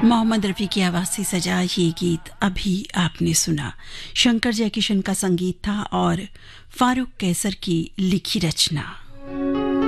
मोहम्मद रफ़ी की आवाज़ से सजा ये गीत अभी आपने सुना। शंकर जयकिशन का संगीत था और फारूक कैसर की लिखी रचना।